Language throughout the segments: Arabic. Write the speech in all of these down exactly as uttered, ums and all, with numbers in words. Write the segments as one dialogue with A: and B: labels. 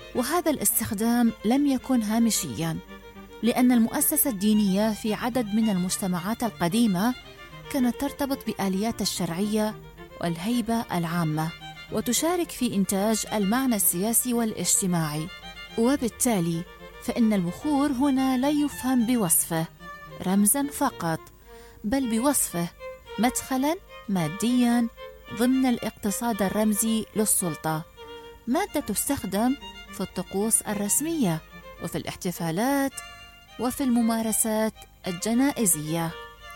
A: وهذا الاستخدام لم يكن هامشياً، لأن المؤسسة الدينية في عدد من المجتمعات القديمة كانت ترتبط بآليات الشرعية والهيبة العامة، وتشارك في إنتاج المعنى السياسي والاجتماعي. وبالتالي فإن البخور هنا لا يفهم بوصفه رمزاً فقط، بل بوصفه مدخلاً مادياً ضمن الاقتصاد الرمزي للسلطة، مادة تستخدم في الطقوس الرسمية وفي الاحتفالات وفي الممارسات الجنائزية.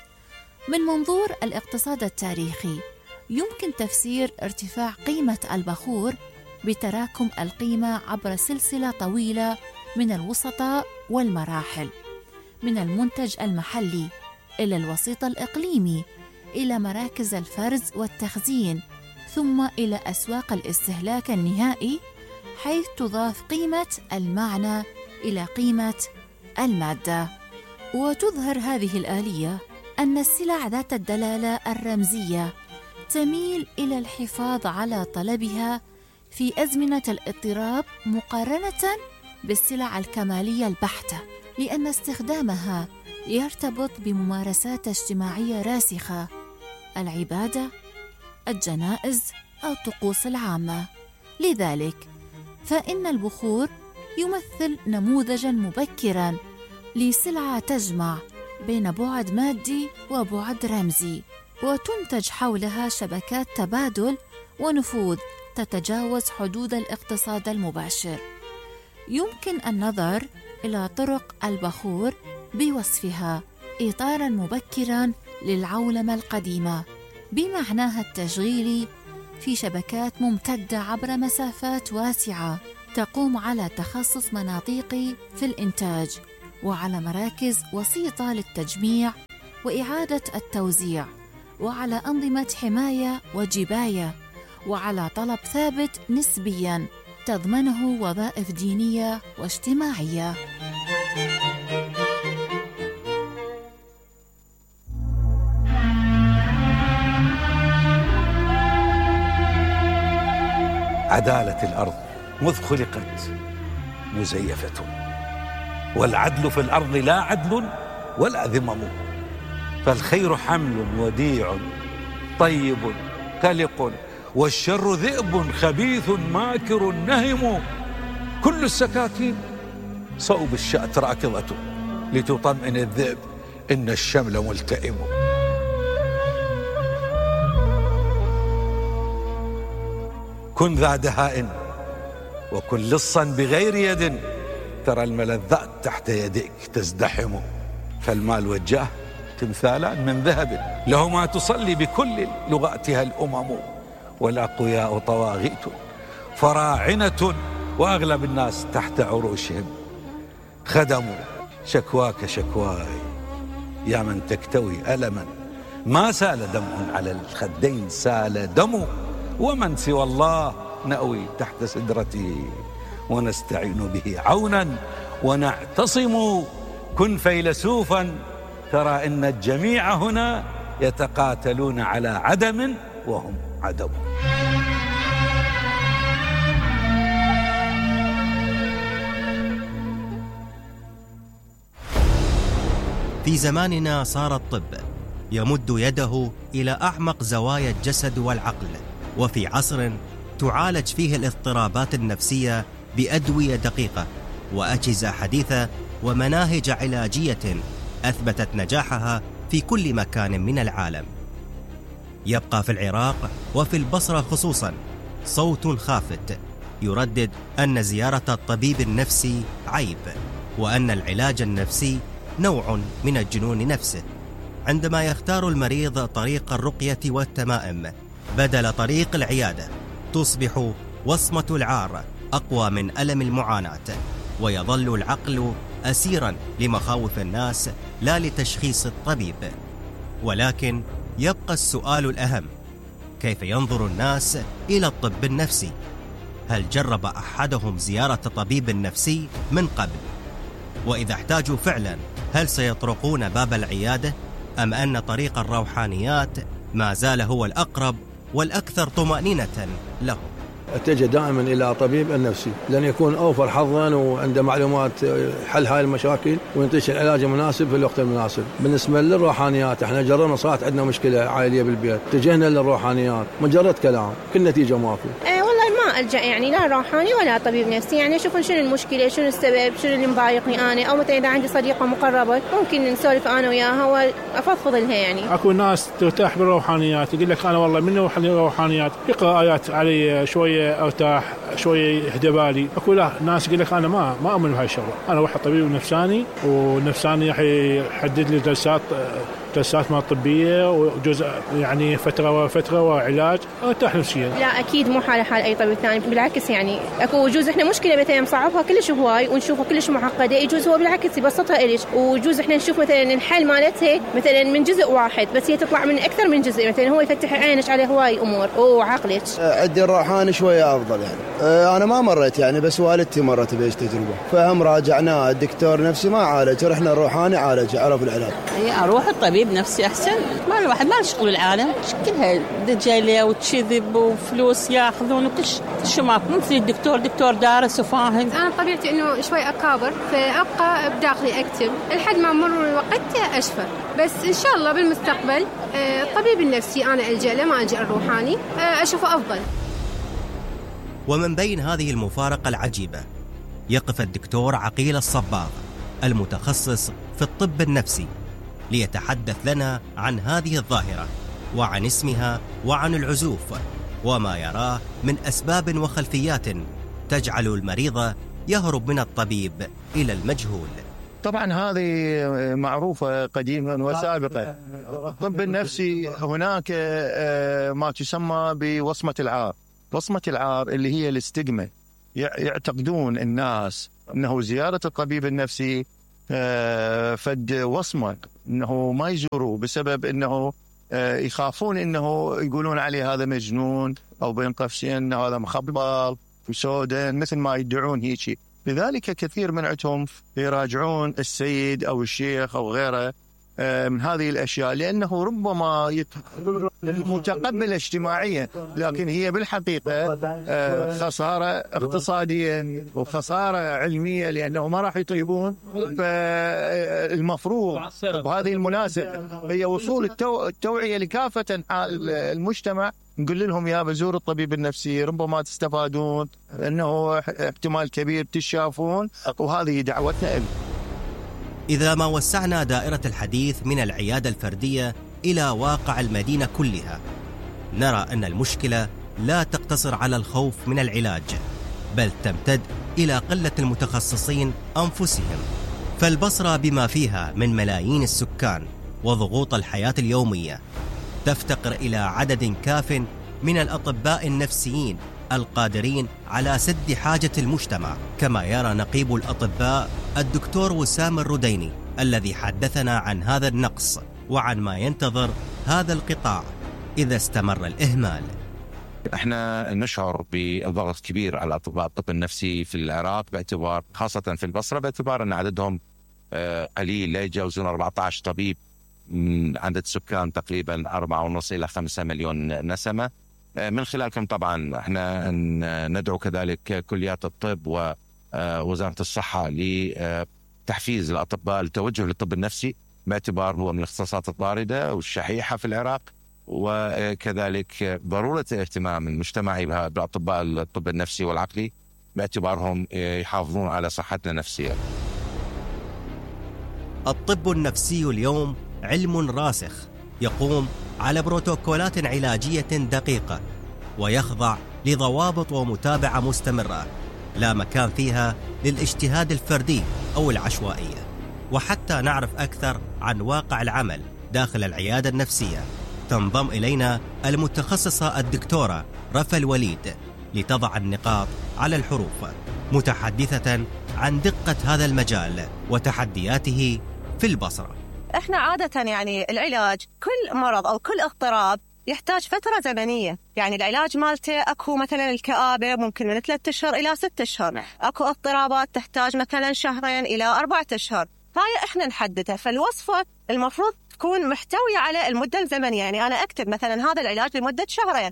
A: من منظور الاقتصاد التاريخي يمكن تفسير ارتفاع قيمة البخور بتراكم القيمة عبر سلسلة طويلة من الوسطاء والمراحل، من المنتج المحلي إلى الوسيط الإقليمي إلى مراكز الفرز والتخزين، ثم إلى أسواق الاستهلاك النهائي، حيث تضاف قيمة المعنى إلى قيمة المادة. وتظهر هذه الآلية أن السلع ذات الدلالة الرمزية تميل إلى الحفاظ على طلبها في أزمنة الاضطراب مقارنة بالسلع الكمالية البحتة، لأن استخدامها يرتبط بممارسات اجتماعية راسخة، العبادة، الجنائز أو الطقوس العامة. لذلك فإن البخور يمثل نموذجاً مبكراً لسلعة تجمع بين بعد مادي وبعد رمزي، وتنتج حولها شبكات تبادل ونفوذ تتجاوز حدود الاقتصاد المباشر. يمكن النظر إلى طرق البخور بوصفها إطاراً مبكراً للعولمة القديمة بمعناها التشغيلي في شبكات ممتدة عبر مسافات واسعة تقوم على تخصص مناطقي في الإنتاج، وعلى مراكز وسيطة للتجميع وإعادة التوزيع، وعلى أنظمة حماية وجباية، وعلى طلب ثابت نسبياً تضمنه وظائف دينية واجتماعية.
B: عدالة الأرض مذ خلقت مزيفة، والعدل في الأرض لا عدل ولا ذمم، فالخير حمل وديع طيب كلق، والشر ذئب خبيث ماكر نهم، كل السكاكين صوب الشأت راكضة، لتطمئن الذئب إن الشمل ملتئم. كن ذا دهاء وكن لصا بغير يد، ترى الملذات تحت يديك تزدحم، فالمال والجاه تمثالان من ذهب، لهما تصلي بكل لغاتها الأمم، والأقوياء طواغيت فراعنة، وأغلب الناس تحت عروشهم خدموا. شكواك شكواي يا من تكتوي ألما، ما سال دمع على الخدين سال دم، ومن سوى الله نأوي تحت سدرته، ونستعين به عونا ونعتصم. كن فيلسوفا ترى إن الجميع هنا يتقاتلون على عدم وهم عدم.
C: في زماننا صار الطب يمد يده إلى أعمق زوايا الجسد والعقل، وفي عصر تعالج فيه الاضطرابات النفسية بأدوية دقيقة وأجهزة حديثة ومناهج علاجية أثبتت نجاحها في كل مكان من العالم. يبقى في العراق وفي البصرة خصوصا صوت خافت يردد أن زيارة الطبيب النفسي عيب، وأن العلاج النفسي نوع من الجنون نفسه، عندما يختار المريض طريق الرقية والتمائم بدل طريق العيادة، تصبح وصمة العار أقوى من ألم المعاناة، ويظل العقل أسيرا لمخاوف الناس لا لتشخيص الطبيب. ولكن يبقى السؤال الأهم: كيف ينظر الناس إلى الطب النفسي؟ هل جرب أحدهم زيارة طبيب نفسي من قبل؟ وإذا احتاجوا فعلا هل سيطرقون باب العيادة، أم أن طريق الروحانيات ما زال هو الأقرب والأكثر طمأنينة لهم؟
D: اتجه دائما إلى طبيب النفسي لأن يكون أوفر حظا وعنده معلومات حل هاي المشاكل وينطيش العلاج المناسب في الوقت المناسب. بالنسبة للروحانيات احنا جربنا، صارت عندنا مشكلة عائلية بالبيت، اتجهنا للروحانيات، مجرد كلام كل نتيجة ماكو.
E: أه والله ما ألجأ يعني لا روحاني ولا طبيب نفسي، يعني أشوف شنو المشكلة، شنو السبب، شنو اللي مضايقني أنا، أو مثلا إذا عندي صديقة مقربة ممكن نسولف أنا وياها وأفضفض لها. يعني
F: أكو ناس ترتاح بالروحانيات، يقول لك أنا والله من روحانيات يقرأ آيات علي شوية أرتاح شوية يهدى بالي. أكو لا ناس يقول لك أنا ما ما أؤمن بهاي الشغلة، أنا واحد طبيب نفساني ونفساني يحدد لي جلسات جلسات ما طبية وجزء يعني فترة وفترة وعلاج ارتاح نفسيا.
E: لا أكيد مو حالة حال أي طبيب ثاني، بالعكس يعني أكو يجوز إحنا مشكلة مثلا مصعبها كلش هواي ونشوفها كلش معقدة، يجوز هو بالعكس يبسطها إليش، ويجوز إحنا نشوف مثلا الحل مالتها مثلا من جزء واحد بس هي تطلع من أكثر من جزء، مثلا هو يفتح عينك على هواي أمور وعقلك.
G: عندي الروحاني شوية أفضل يعني. أنا ما مريت يعني بس والدتي مرت بهيج تجربة، فهم راجعناه الدكتور نفسي ما عالج، رحنا الروحاني عالج عرف العلاج.
H: أروح الطبيب نفسي أحسن، ما الواحد ما له شغل العالم كلها دجالة وتشذب وفلوس ياخذون وكش شو ما مثل الدكتور دكتور دارس وفاهم.
I: أنا طبيعتي إنه شوي أكابر فأبقى بداخلي أكتب لحد ما مر الوقت أشفى، بس إن شاء الله بالمستقبل الطبيب النفسي أنا ألجأ له ما ألجأ الروحاني، أشوفه أفضل.
C: ومن بين هذه المفارقة العجيبة يقف الدكتور عقيل الصباغ المتخصص في الطب النفسي ليتحدث لنا عن هذه الظاهرة وعن اسمها وعن العزوف وما يراه من أسباب وخلفيات تجعل المريض يهرب من الطبيب إلى المجهول.
J: طبعا هذه معروفة قديما وسابقا. الطب النفسي هناك ما تسمى بوصمة العار. وصمة العار اللي هي الاستجمة، يعتقدون الناس أنه زيارة الطبيب النفسي فد وصمة أنه ما يزوروه بسبب أنه يخافون أنه يقولون عليه هذا مجنون أو بين قوسين هذا مخبل وسودان مثل ما يدعون هيك. لذلك كثير من عندهم يراجعون السيد أو الشيخ أو غيره من هذه الأشياء لأنه ربما متقبل اجتماعيا، لكن هي بالحقيقة خسارة اقتصادية وخسارة علمية لأنه ما راح يطيبون. فالمفروض بهذه المناسبة هي وصول التو... التوعية لكافة المجتمع، نقول لهم يا بزور الطبيب النفسي ربما تستفادون، أنه احتمال كبير تشافون، وهذه دعوتنا له.
C: إذا ما وسعنا دائرة الحديث من العيادة الفردية إلى واقع المدينة كلها، نرى أن المشكلة لا تقتصر على الخوف من العلاج، بل تمتد إلى قلة المتخصصين أنفسهم. فالبصرة بما فيها من ملايين السكان وضغوط الحياة اليومية تفتقر إلى عدد كاف من الأطباء النفسيين القادرين على سد حاجة المجتمع، كما يرى نقيب الأطباء الدكتور وسام الرديني الذي حدثنا عن هذا النقص وعن ما ينتظر هذا القطاع إذا استمر الإهمال.
K: احنا نشعر بضغط كبير على أطباء الطب النفسي في العراق، باعتبار خاصة في البصرة باعتبار أن عددهم قليل، لا يتجاوزون أربعة عشر طبيب عدد سكان تقريبا أربعة ونص إلى خمسة مليون نسمة. من خلالكم طبعا احنا ندعو كذلك كليات الطب ووزارة الصحة لتحفيز الأطباء التوجه للطب النفسي باعتبار هو من الاختصاصات الطاردة والشحيحة في العراق، وكذلك ضرورة اهتمام المجتمع بأطباء الطب النفسي والعقلي باعتبارهم يحافظون على صحتنا النفسية.
C: الطب النفسي اليوم علم راسخ يقوم على بروتوكولات علاجية دقيقة ويخضع لضوابط ومتابعة مستمرة لا مكان فيها للاجتهاد الفردي أو العشوائية. وحتى نعرف أكثر عن واقع العمل داخل العيادة النفسية تنضم إلينا المتخصصة الدكتورة رفا الوليد لتضع النقاط على الحروف، متحدثة عن دقة هذا المجال وتحدياته في البصرة.
L: احنا عادة يعني العلاج كل مرض أو كل اضطراب يحتاج فترة زمنية، يعني العلاج مالته أكو مثلا الكآبة ممكن من ثلاثة أشهر إلى ستة أشهر، أكو اضطرابات تحتاج مثلا شهرين إلى أربعة أشهر، هاي احنا نحددها. فالوصفة المفروض تكون محتوية على المدة الزمنية، يعني أنا أكتب مثلا هذا العلاج لمدة شهرين،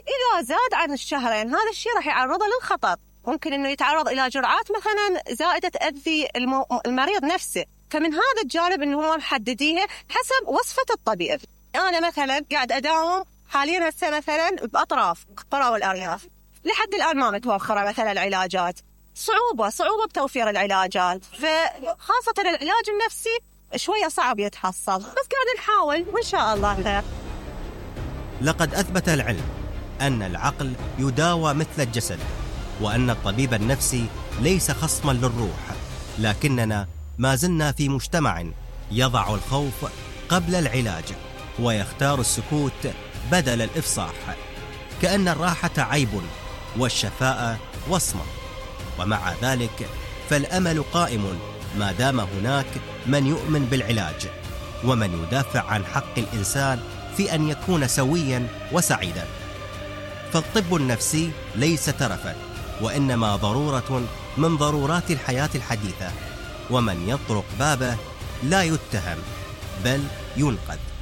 L: إذا زاد عن الشهرين هذا الشيء راح يعرضه للخطر، ممكن إنه يتعرض إلى جرعات مثلا زائدة تأذي المريض نفسه. فمن هذا الجانب إنه هم محدديها حسب وصفة الطبيب. أنا مثلا قاعد أداوم حاليا هسه مثلا بأطراف القرى والأرياف، لحد الآن ما متوفرة مثلا العلاجات، صعوبة صعوبة بتوفير العلاجات، فخاصة العلاج النفسي شوية صعب يتحصل، بس قاعد نحاول وإن شاء الله خير.
C: لقد أثبت العلم أن العقل يداوى مثل الجسد، وأن الطبيب النفسي ليس خصما للروح، لكننا ما زلنا في مجتمع يضع الخوف قبل العلاج ويختار السكوت بدل الإفصاح، كأن الراحة عيب والشفاء وصمة. ومع ذلك فالأمل قائم ما دام هناك من يؤمن بالعلاج ومن يدافع عن حق الإنسان في أن يكون سويا وسعيدا. فالطب النفسي ليس ترفا، وإنما ضرورة من ضرورات الحياة الحديثة، ومن يطرق بابه لا يتهم بل ينقذ.